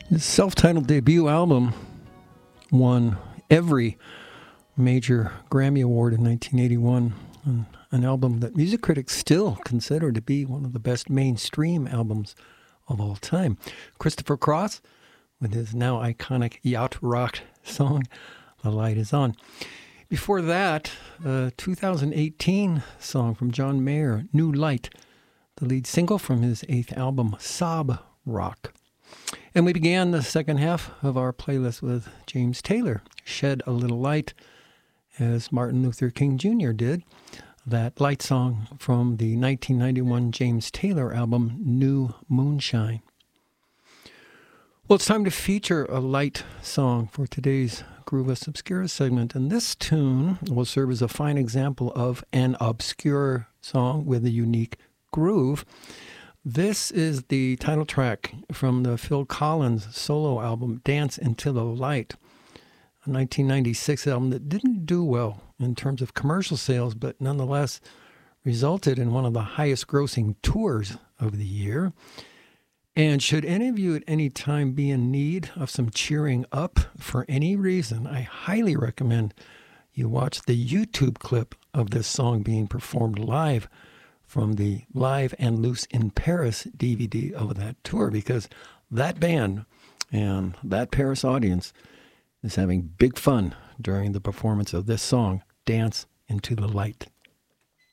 His self-titled debut album won every major Grammy Award in 1981, an album that music critics still consider to be one of the best mainstream albums of all time. Christopher Cross, with his now iconic yacht rock song, The Light Is On. Before that, a 2018 song from John Mayer, New Light, the lead single from his 8th album, Sob Rock. And we began the second half of our playlist with James Taylor, Shed a Little Light, as Martin Luther King Jr. did, that light song from the 1991 James Taylor album, New Moonshine. Well, it's time to feature a light song for today's Groovus Obscura segment, and this tune will serve as a fine example of an obscure song with a unique groove. This is the title track from the Phil Collins solo album, Dance Into the Light, a 1996 album that didn't do well in terms of commercial sales, but nonetheless resulted in one of the highest grossing tours of the year. And should any of you at any time be in need of some cheering up for any reason, I highly recommend you watch the YouTube clip of this song being performed live from the Live and Loose in Paris DVD of that tour, because that band and that Paris audience is having big fun during the performance of this song, Dance Into the Light.